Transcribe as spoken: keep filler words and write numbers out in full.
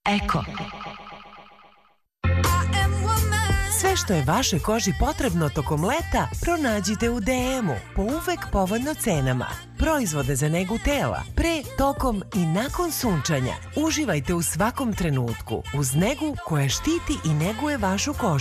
Eko. Sve što je vašoj koži potrebno tokom leta, pronađite u D M-u po uvek povoljno cenama. Proizvode za negu tela, pre, tokom i nakon sunčanja. Uživajte u svakom trenutku uz negu koja štiti i neguje vašu kožu.